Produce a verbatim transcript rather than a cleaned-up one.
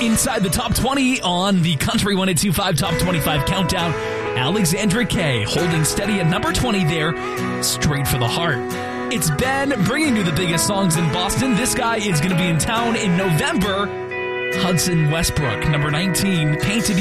Inside the top twenty on the Country one eighty-two point five Top twenty-five Countdown. Alexandra Kay holding steady at number twenty there, Straight for the Heart. It's Ben bringing you the biggest songs in Boston. This guy is going to be in town in November. Hudson Westbrook, number nineteen, Painted